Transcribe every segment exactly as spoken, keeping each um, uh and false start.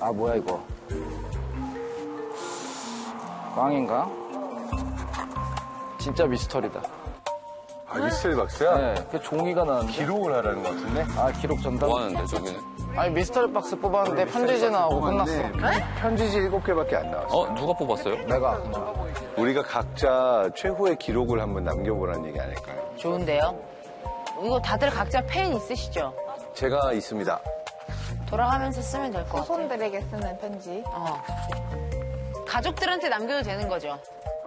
아, 뭐야, 이거. 꽝인가? 진짜 미스터리다. 아, 미스터리 박스야? 네, 그 종이가 나왔는데. 기록을 하라는 것 같은데? 아, 기록 전달. 뭐 하는데, 저기는? 아니, 미스터리 박스 뽑았는데 편지지 나오고 끝났어. 편지지 일곱 개밖에 안 나왔어. 어, 누가 뽑았어요? 내가. 우리가 각자 최후의 기록을 한번 남겨보라는 얘기 아닐까요? 좋은데요? 이거 다들 각자 펜 있으시죠? 제가 있습니다. 돌아가면서 쓰면 될 것 같아요. 후손들에게 쓰는 편지. 어. 가족들한테 남겨도 되는 거죠?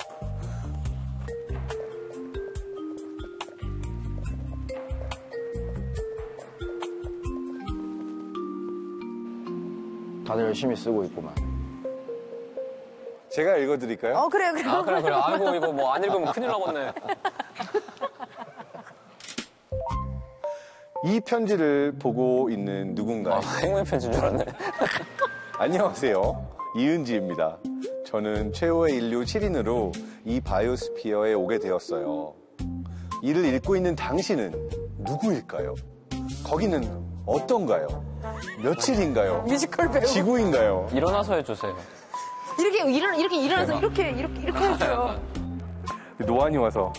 다들 열심히 쓰고 있구만. 제가 읽어드릴까요? 어, 그래요, 그래요. 아, 그래, 그래. 아이고, 이거 뭐 안 읽으면 큰일 나겠네. 이 편지를 보고 있는 누군가. 아, 행운의 편지인 줄 알았네. 안녕하세요. 이은지입니다. 저는 최후의 인류 칠 인으로 이 바이오스피어에 오게 되었어요. 이를 읽고 있는 당신은 누구일까요? 거기는 어떤가요? 며칠인가요? 뮤지컬 배우. 지구인가요? 일어나서 해주세요. 이렇게, 일어, 이렇게 일어나서 이렇게, 이렇게, 이렇게 해줘요. 노안이 와서.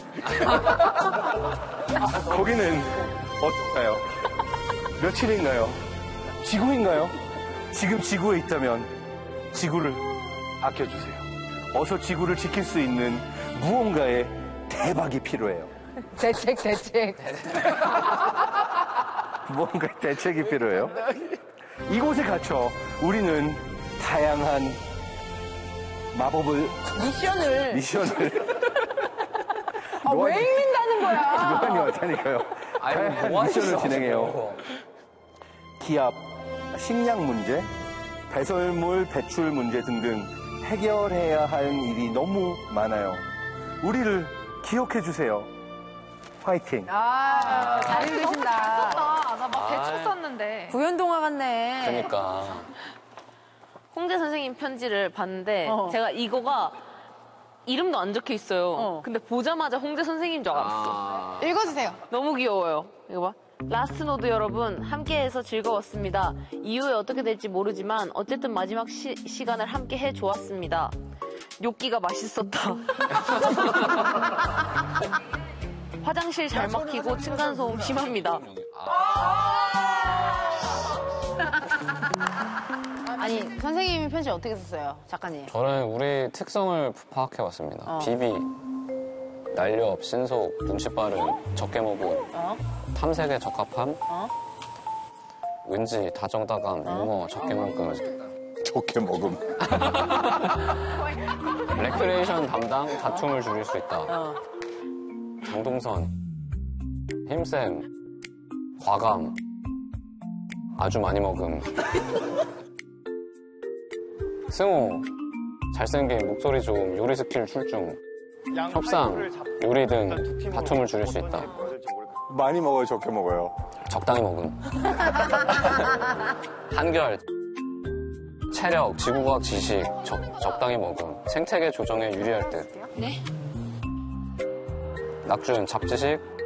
거기는 어떤가요? 며칠인가요? 지구인가요? 지금 지구에 있다면 지구를 아껴주세요. 어서 지구를 지킬 수 있는 무언가의 대박이 필요해요. 대책, 대책. 무언가의 대책이 필요해요. 이곳에 갇혀 우리는 다양한 마법을, 미션을. 미션을. 아, 왜 읽는다는 거야? 노안이 왔다니까요. 아니, 뭐 미션을 하시죠? 진행해요. 기압, 식량 문제, 배설물 배출 문제 등등 해결해야 할 일이 너무 많아요. 우리를 기억해 주세요. 화이팅. 아, 잘 읽으신다. 나 막 대충 썼는데. 구연동화 같네. 그러니까. 홍대 선생님 편지를 봤는데 어. 제가 이거가 이름도 안 적혀 있어요. 어. 근데 보자마자 홍대 선생님인 줄 알았어. 아... 읽어주세요. 너무 귀여워요. 이거 봐. 라스트노드 여러분, 함께해서 즐거웠습니다. 이후에 어떻게 될지 모르지만 어쨌든 마지막 시, 시간을 함께 해 좋았습니다. 뇨끼가 맛있었다. 화장실 잘 막히고 층간소음 심합니다. 아니, 선생님이 편지 어떻게 썼어요? 작가님. 저는 우리 특성을 파악해왔습니다. 어. 비비, 날렵, 신속, 눈치 빠른, 적게 먹은, 어? 탐색에 적합함, 어? 왠지 다정다감, 유머, 적게 먹음, 좋게 먹음. 레크레이션 담당, 다툼을 줄일 수 있다. 어. 장동선, 힘쌤, 과감, 아주 많이 먹음. 승호, 잘생긴, 목소리 좋음, 요리 스킬 출중. 협상, 요리 등 다툼을 줄일 수 있다. 많이 먹어요, 적게 먹어요. 적당히 먹음. 한결, 체력, 지구과학 지식, 적, 적당히 먹음. 생태계 조정에 유리할 듯. 네? 낙준, 잡지식,